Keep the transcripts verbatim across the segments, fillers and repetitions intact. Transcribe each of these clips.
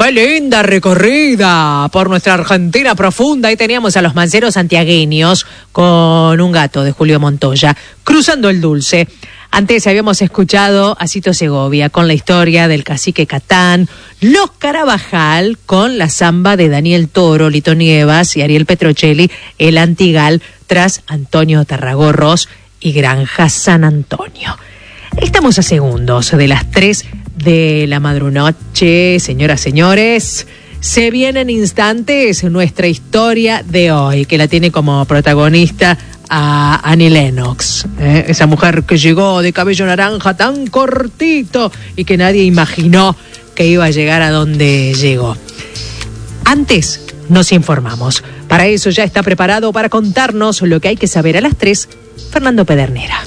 ¡Qué linda recorrida por nuestra Argentina profunda! Ahí teníamos a los manceros santiagueños con Un gato de Julio Montoya, cruzando el Dulce. Antes habíamos escuchado a Cito Segovia con la historia del cacique Catán, Los Carabajal con la samba de Daniel Toro, Lito Nievas y Ariel Petrocelli, El Antigal, tras Antonio Tarragorros y Granja San Antonio. Estamos a segundos de las tres de la madrunoche, señoras, señores. Se viene en instantes nuestra historia de hoy, que la tiene como protagonista a Annie Lennox, ¿eh? Esa mujer que llegó de cabello naranja tan cortito y que nadie imaginó que iba a llegar a donde llegó. Antes nos informamos. Para eso ya está preparado para contarnos lo que hay que saber a las tres, Fernando Pedernera.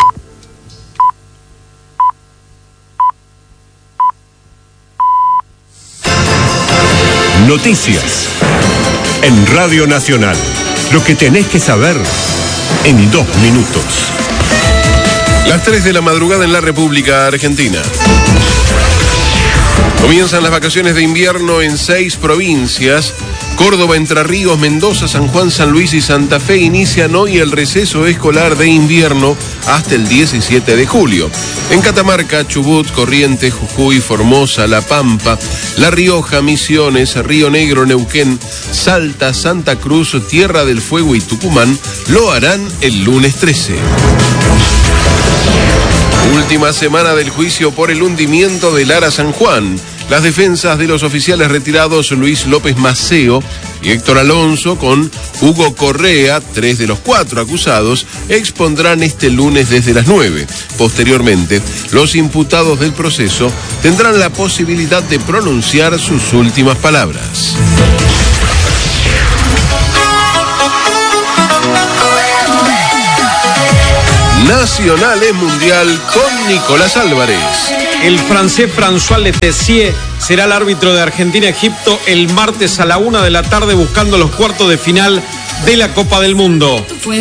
Noticias en Radio Nacional. Lo que tenés que saber en dos minutos. Las tres de la madrugada en la República Argentina. Comienzan las vacaciones de invierno en seis provincias. Córdoba, Entre Ríos, Mendoza, San Juan, San Luis y Santa Fe inician hoy el receso escolar de invierno hasta el diecisiete de julio. En Catamarca, Chubut, Corrientes, Jujuy, Formosa, La Pampa, La Rioja, Misiones, Río Negro, Neuquén, Salta, Santa Cruz, Tierra del Fuego y Tucumán lo harán el lunes trece. Última semana del juicio por el hundimiento del Ara San Juan. Las defensas de los oficiales retirados Luis López Maceo y Héctor Alonso con Hugo Correa, tres de los cuatro acusados, expondrán este lunes desde las nueve. Posteriormente, los imputados del proceso tendrán la posibilidad de pronunciar sus últimas palabras. Nacional es mundial con Nicolás Álvarez. El francés François Letessier será el árbitro de Argentina-Egipto el martes a la una de la tarde buscando los cuartos de final de la Copa del Mundo.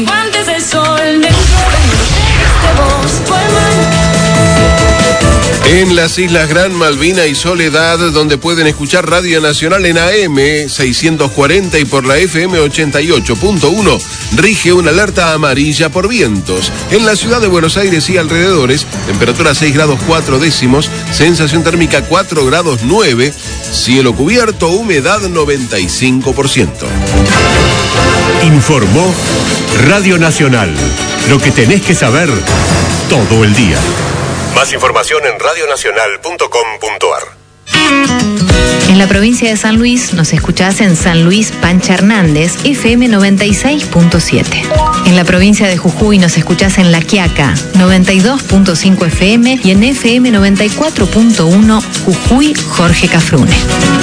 En las Islas Gran Malvina y Soledad, donde pueden escuchar Radio Nacional en A M seiscientos cuarenta y por la F M ochenta y ocho punto uno, rige una alerta amarilla por vientos. En la ciudad de Buenos Aires y alrededores, temperatura seis grados cuatro décimos, sensación térmica cuatro grados nueve, cielo cubierto, humedad noventa y cinco por ciento. Informó Radio Nacional. Lo que tenés que saber todo el día. Más información en radio nacional punto com punto a r. En la provincia de San Luis nos escuchás en San Luis Pancha Hernández, F M noventa y seis punto siete. En la provincia de Jujuy nos escuchás en La Quiaca, noventa y dos punto cinco F M y en F M noventa y cuatro punto uno Jujuy Jorge Cafrune.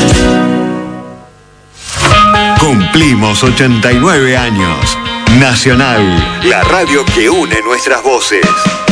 Cumplimos ochenta y nueve años. Nacional, la radio que une nuestras voces.